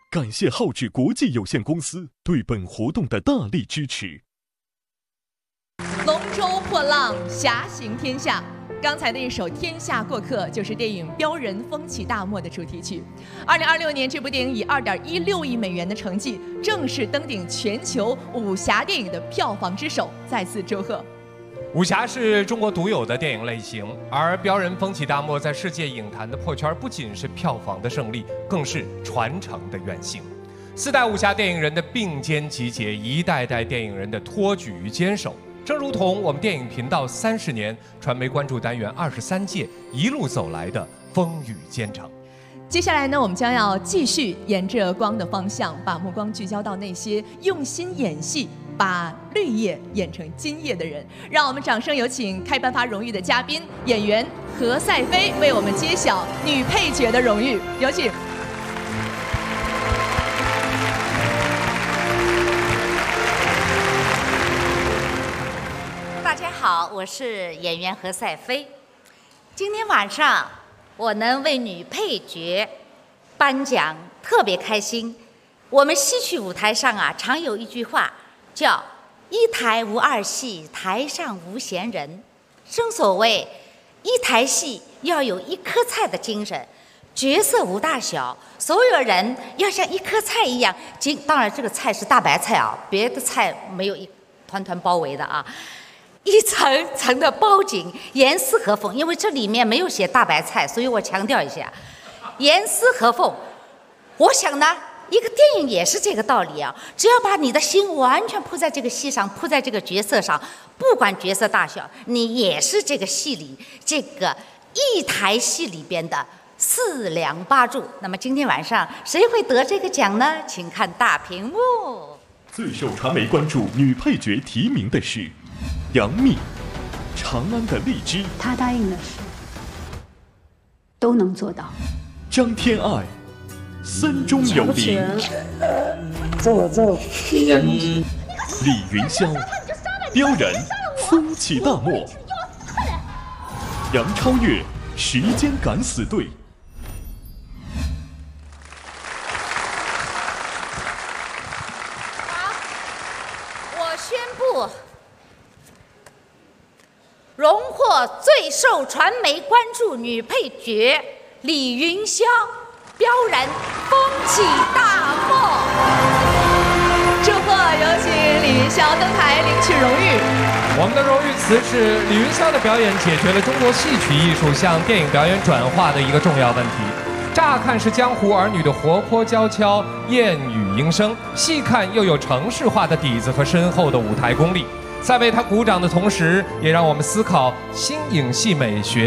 感谢浩智国际有限公司对本活动的大力支持。 龙舟破浪，侠行天下。刚才的一首《天下过客》就是电影《标人风起大漠》的主题曲。2026年，这部电影以2.16亿美元的成绩，正式登顶全球武侠电影的票房之首，再次祝贺。 武侠是中国独有的电影类型，而《标人风起大漠》在世界影坛的破圈，不仅是票房的胜利，更是传承的远行。4代武侠电影人的并肩集结，一代代电影人的托举与坚守。正如同我们电影频道30年、传媒关注单元23届一路走来的风雨兼程。 接下来呢，我们将要继续沿着光的方向，把目光聚焦到那些用心演戏，把绿叶演成金叶的人。让我们掌声有请开颁发荣誉的嘉宾演员何赛飞为我们揭晓女配角的荣誉，有请。 大家好，我是演员何赛飞。今天晚上我能为女配角颁奖，特别开心。我们戏曲舞台上啊，常有一句话叫“一台无二戏，台上无闲人”。正所谓，一台戏要有一颗菜的精神，角色无大小，所有人要像一颗菜一样。当然，这个菜是大白菜啊，别的菜没有一团团包围的啊。一层层的包紧，严丝合缝。因为这里面没有写大白菜，所以我强调一下，严丝合缝。我想呢，一个电影也是这个道理啊。只要把你的心完全扑在这个戏上，扑在这个角色上，不管角色大小，你也是这个戏里这个一台戏里边的4梁8柱。那么今天晚上谁会得这个奖呢？请看大屏幕。 最受传媒关注女配角提名的是杨幂，长安的荔枝， 他答应的事都能做到。 张天爱，森中有灵，李云霄，标人风起大漠，杨超越，时间敢死队。 好，我宣布荣获最受传媒关注女配角李云霄，标人风起大漠。 祝贺，有请李云霄登台领取荣誉。 我们的荣誉词是李云霄的表演解决了中国戏曲艺术向电影表演转化的一个重要问题。乍看是江湖儿女的活泼娇俏、燕语莺声，细看又有程式化的底子和深厚的舞台功力。在为他鼓掌的同时，也让我们思考新影戏美学